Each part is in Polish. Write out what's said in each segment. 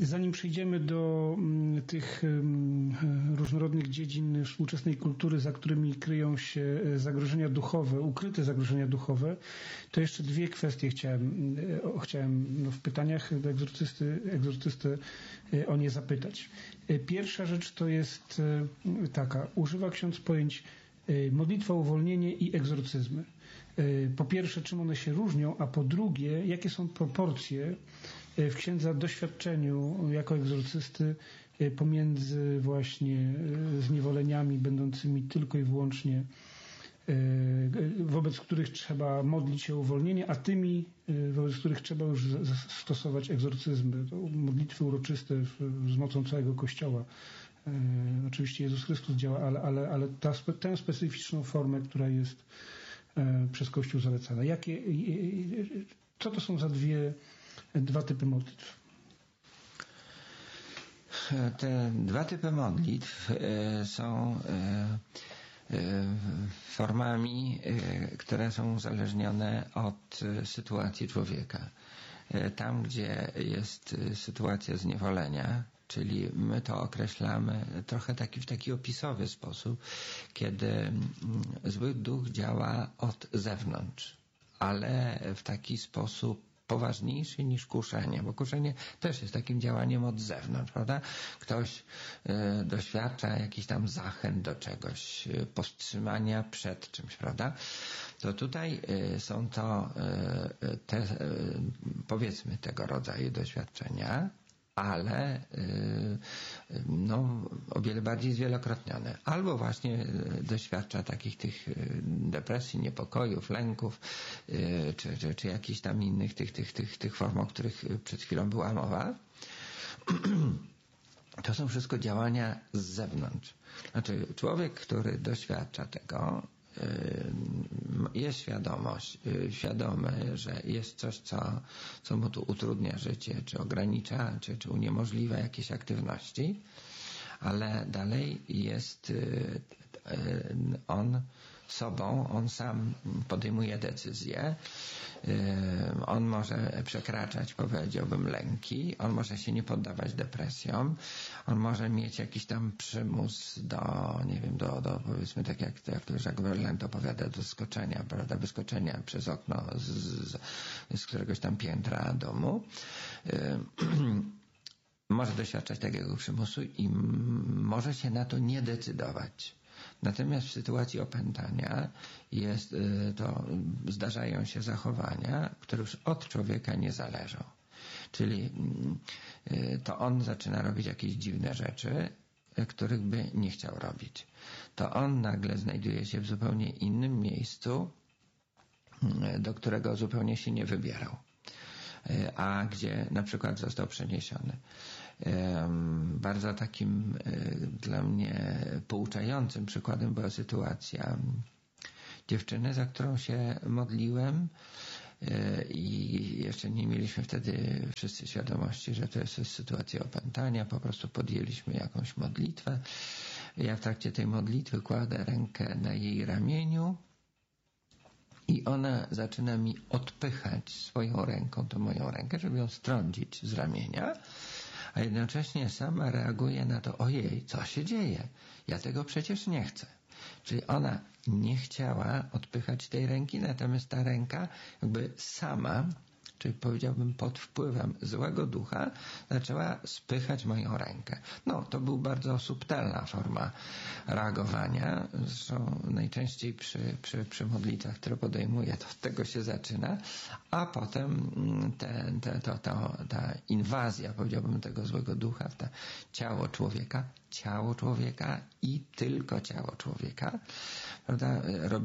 Zanim przejdziemy do tych różnorodnych dziedzin współczesnej kultury, za którymi kryją się zagrożenia duchowe, ukryte zagrożenia duchowe, to jeszcze dwie kwestie chciałem w pytaniach do egzorcysty o nie zapytać. Pierwsza rzecz to jest taka. Używa ksiądz pojęć modlitwa o uwolnienie i egzorcyzmy. Po pierwsze, czym one się różnią, a po drugie, jakie są proporcje w księdza doświadczeniu jako egzorcysty pomiędzy właśnie zniewoleniami będącymi tylko i wyłącznie wobec których trzeba modlić się o uwolnienie, a tymi, wobec których trzeba już stosować egzorcyzmy, to modlitwy uroczyste z mocą całego Kościoła. Oczywiście Jezus Chrystus działa, ale tę specyficzną formę, która jest przez Kościół zalecana. Co to są za dwa typy modlitw? Te dwa typy modlitw są formami, które są uzależnione od sytuacji człowieka. Tam, gdzie jest sytuacja zniewolenia, czyli my to określamy trochę w taki opisowy sposób, kiedy zły duch działa od zewnątrz, ale w taki sposób poważniejszy niż kuszenie, bo kuszenie też jest takim działaniem od zewnątrz, prawda? Ktoś doświadcza jakichś tam zachęt do czegoś, powstrzymania przed czymś, prawda? To tutaj są to te, powiedzmy, tego rodzaju doświadczenia, ale o wiele bardziej zwielokrotnione. Albo właśnie doświadcza takich tych depresji, niepokojów, lęków, czy jakichś tam innych tych form, o których przed chwilą była mowa. To są wszystko działania z zewnątrz. Znaczy człowiek, który doświadcza tego, jest świadomy, że jest coś, co mu tu utrudnia życie, czy ogranicza, czy uniemożliwia jakieś aktywności, ale dalej jest on sobą, on sam podejmuje decyzje, on może przekraczać, powiedziałbym, lęki, on może się nie poddawać depresjom, on może mieć jakiś tam przymus do powiedzmy, tak jak Jacques Verlaine opowiada, do skoczenia, prawda, wyskoczenia przez okno z któregoś tam piętra domu. Może doświadczać takiego przymusu i może się na to nie decydować. Natomiast w sytuacji opętania zdarzają się zachowania, które już od człowieka nie zależą. Czyli to on zaczyna robić jakieś dziwne rzeczy, których by nie chciał robić. To on nagle znajduje się w zupełnie innym miejscu, do którego zupełnie się nie wybierał, a gdzie na przykład został przeniesiony. Bardzo takim dla mnie pouczającym przykładem była sytuacja dziewczyny, za którą się modliłem i jeszcze nie mieliśmy wtedy wszyscy świadomości, że to jest sytuacja opętania. Po prostu podjęliśmy jakąś modlitwę. Ja w trakcie tej modlitwy kładę rękę na jej ramieniu i ona zaczyna mi odpychać swoją ręką tą moją rękę, żeby ją strącić z ramienia, a jednocześnie sama reaguje na to: ojej, co się dzieje? Ja tego przecież nie chcę. Czyli ona nie chciała odpychać tej ręki, natomiast ta ręka jakby sama, czyli powiedziałbym pod wpływem złego ducha, zaczęła spychać moją rękę. To był bardzo subtelna forma reagowania. Zresztą najczęściej przy modlitwach, które podejmuję, to od tego się zaczyna, a potem ta inwazja, powiedziałbym, tego złego ducha w ciało człowieka i tylko ciało człowieka, prawda,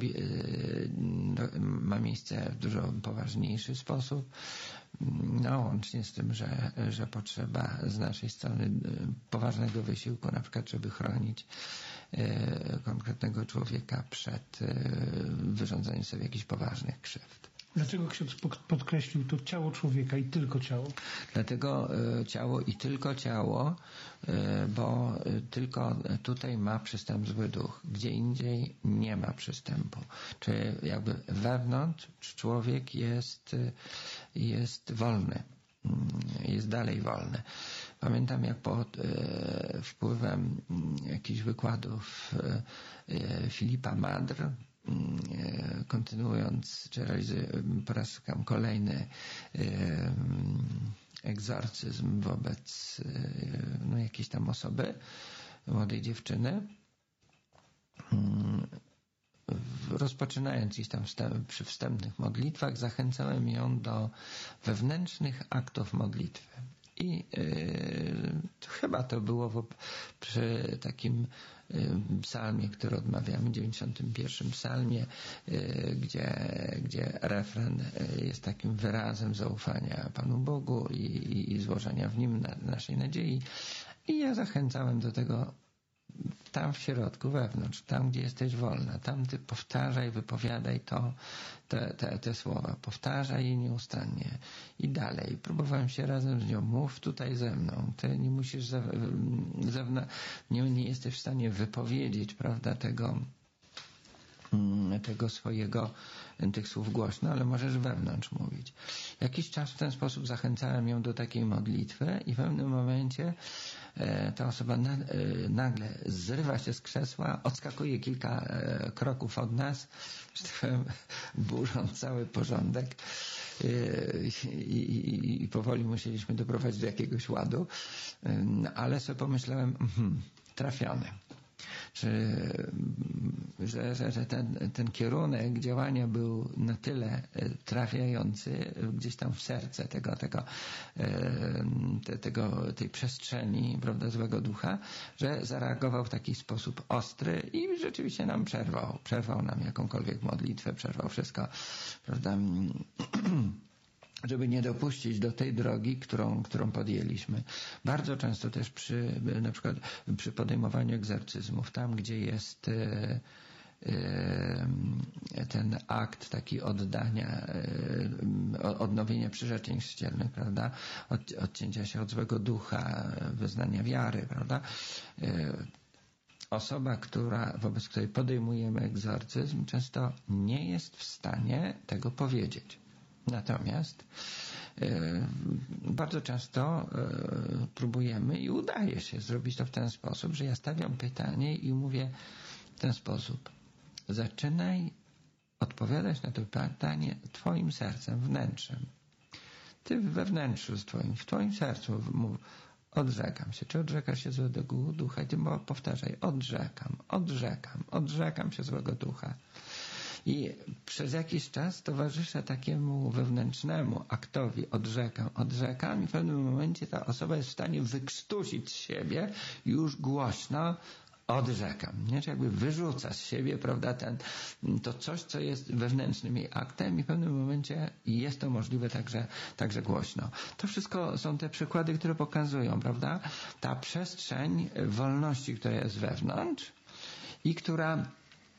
ma miejsce w dużo poważniejszy sposób, łącznie z tym, że potrzeba z naszej strony poważnego wysiłku, na przykład, żeby chronić konkretnego człowieka przed wyrządzeniem sobie jakichś poważnych krzywd. Dlaczego ksiądz podkreślił to ciało człowieka i tylko ciało? Dlatego ciało i tylko ciało, bo tylko tutaj ma przystęp zły duch. Gdzie indziej nie ma przystępu. Czyli jakby wewnątrz człowiek jest wolny. Jest dalej wolny. Pamiętam, jak pod wpływem jakichś wykładów Filipa Madr, kontynuując, czy po raz kolejny egzorcyzm wobec jakiejś tam osoby, młodej dziewczyny, rozpoczynając gdzieś tam przy wstępnych modlitwach, zachęcałem ją do wewnętrznych aktów modlitwy. I chyba to było przy takim psalmie, który odmawiamy, 91 psalmie, gdzie refren jest takim wyrazem zaufania Panu Bogu i złożenia w Nim naszej nadziei. I ja zachęcałem do tego tam w środku, wewnątrz, tam gdzie jesteś wolna, tam ty powtarzaj, wypowiadaj te słowa, powtarzaj je nieustannie i dalej. Próbowałem się razem z nią, mów tutaj ze mną, ty nie musisz nie jesteś w stanie wypowiedzieć, prawda, tych słów głośno, ale możesz wewnątrz mówić. Jakiś czas w ten sposób zachęcałem ją do takiej modlitwy i w pewnym momencie ta osoba nagle zrywa się z krzesła, odskakuje kilka kroków od nas, że tak powiem, burząc cały porządek i powoli musieliśmy doprowadzić do jakiegoś ładu, ale sobie pomyślałem, trafiony. Że ten kierunek działania był na tyle trafiający gdzieś tam w serce tej przestrzeni, prawda, złego ducha, że zareagował w taki sposób ostry i rzeczywiście nam przerwał nam jakąkolwiek modlitwę, przerwał wszystko, prawda, żeby nie dopuścić do tej drogi, którą podjęliśmy. Bardzo często też na przykład przy podejmowaniu egzorcyzmów, tam gdzie jest ten akt taki oddania, odnowienia przyrzeczeń chrzcielnych, prawda, odcięcia się od złego ducha, wyznania wiary, prawda, osoba, wobec której podejmujemy egzorcyzm, często nie jest w stanie tego powiedzieć. Natomiast bardzo często próbujemy i udaje się zrobić to w ten sposób, że ja stawiam pytanie i mówię w ten sposób. Zaczynaj odpowiadać na to pytanie twoim sercem, wnętrzem. Ty we wnętrzu w twoim sercu mów, odrzekam się. Czy odrzekasz się złego ducha? I ty powtarzaj, odrzekam się złego ducha. I przez jakiś czas towarzyszę takiemu wewnętrznemu aktowi odrzekam i w pewnym momencie ta osoba jest w stanie wykrztusić z siebie już głośno odrzekam. Nie? Czy jakby wyrzuca z siebie, prawda, to coś, co jest wewnętrznym jej aktem i w pewnym momencie jest to możliwe także głośno. To wszystko są te przykłady, które pokazują, prawda, ta przestrzeń wolności, która jest wewnątrz i która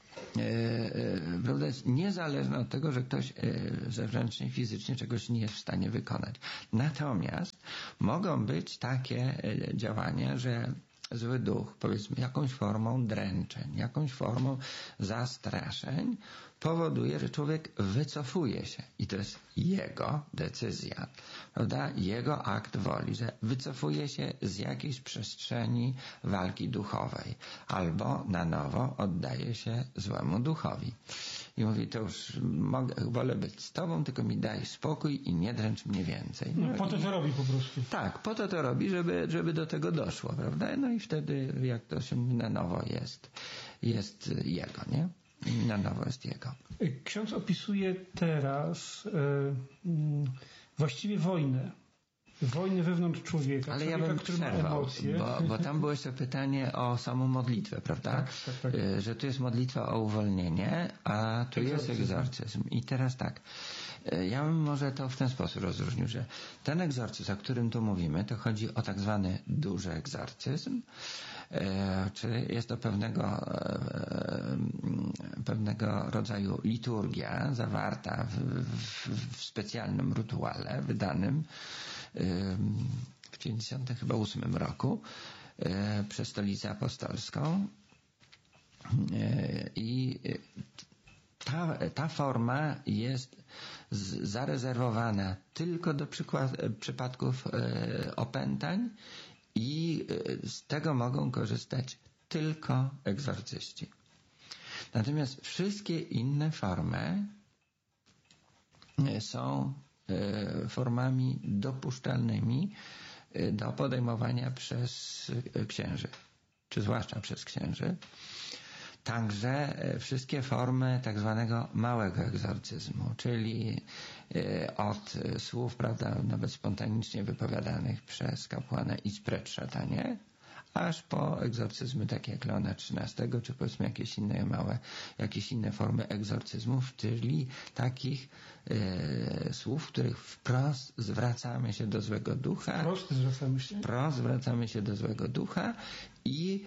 prawda, jest niezależna od tego, że ktoś zewnętrznie, fizycznie czegoś nie jest w stanie wykonać. Natomiast mogą być takie działania, że zły duch, powiedzmy, jakąś formą dręczeń, jakąś formą zastraszeń powoduje, że człowiek wycofuje się. I to jest jego decyzja, prawda? Jego akt woli, że wycofuje się z jakiejś przestrzeni walki duchowej albo na nowo oddaje się złemu duchowi. I mówi, to już wolę być z tobą, tylko mi daj spokój i nie dręcz mnie więcej. Po to robi po prostu. Tak, po to robi, żeby do tego doszło, prawda? No i wtedy, jak to się mówi, na nowo jest jego, nie? Na nowo jest jego. Ksiądz opisuje teraz właściwie wojnę wewnątrz człowieka. Ale ja bym przerwał, bo tam było jeszcze pytanie o samą modlitwę, prawda? Tak. Że tu jest modlitwa o uwolnienie, a tu jest egzorcyzm. I teraz tak, ja bym może to w ten sposób rozróżnił, że ten egzorcyzm, o którym tu mówimy, to chodzi o tak zwany duży egzorcyzm, czyli jest to pewnego rodzaju liturgia zawarta w specjalnym rytuale wydanym w 1998 roku przez Stolicę Apostolską i ta forma jest zarezerwowana tylko do przypadków opętań I z tego mogą korzystać tylko egzorcyści. Natomiast wszystkie inne formy są formami dopuszczalnymi do podejmowania przez księży, czy zwłaszcza przez księży. Także wszystkie formy tak zwanego małego egzorcyzmu, czyli od słów, prawda, nawet spontanicznie wypowiadanych przez kapłana idź precz, szatanie, aż po egzorcyzmy takie jak Leona XIII, czy powiedzmy jakieś inne formy egzorcyzmów, czyli takich słów, w których wprost zwracamy się do złego ducha. Wprost zwracamy się do złego ducha i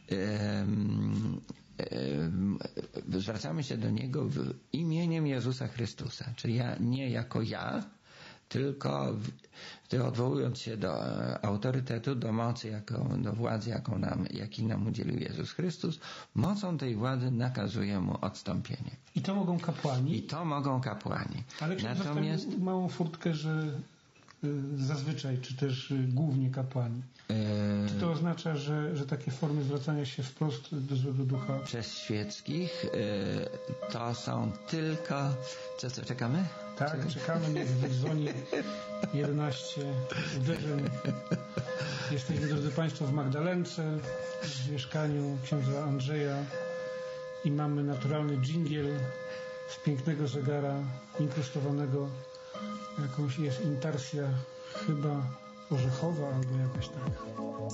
zwracamy się do Niego imieniem Jezusa Chrystusa. Czyli nie jako ja, tylko odwołując się do autorytetu, do mocy, do władzy, jaki nam udzielił Jezus Chrystus, mocą tej władzy nakazuje mu odstąpienie. I to mogą kapłani? Ale natomiast małą furtkę, że zazwyczaj, czy też głównie kapłani. Czy to oznacza, że takie formy zwracania się wprost do złego ducha? Przez świeckich to są tylko... Co, czekamy? Tak, czekamy, niech dzwoni 11 uderzeń. Jesteśmy, drodzy Państwo, w Magdalence, w mieszkaniu księdza Andrzeja i mamy naturalny dżingiel z pięknego zegara inkrustowanego jakąś jest intarsja chyba orzechowa albo jakaś tak.